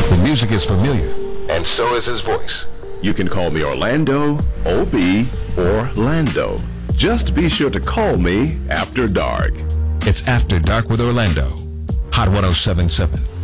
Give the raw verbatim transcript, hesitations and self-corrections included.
The music is familiar, and so is his voice. You can call me Orlando, O B, or Lando. Just be sure to call me after dark. It's After Dark with Orlando. Hot one oh seven point seven.